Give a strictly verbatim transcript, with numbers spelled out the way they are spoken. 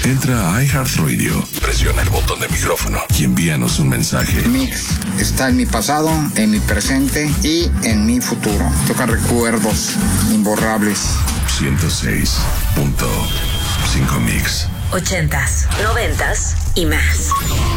Entra a iHeartRadio, presiona el botón de micrófono y envíanos un mensaje. Mix está en mi pasado, en mi presente y en mi futuro. Toca recuerdos imborrables. ciento seis punto cinco Mix. Ochentas, noventas y más.